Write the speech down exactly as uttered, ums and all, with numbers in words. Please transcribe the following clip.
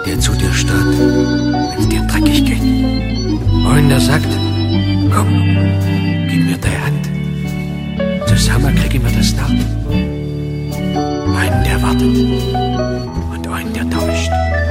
der zu dir steht, wenn's dir dreckig geht. Einen, der sagt, komm, gib mir deine Hand. Zusammen kriegen wir das nach. Einen, der wartet und einen, der täuscht.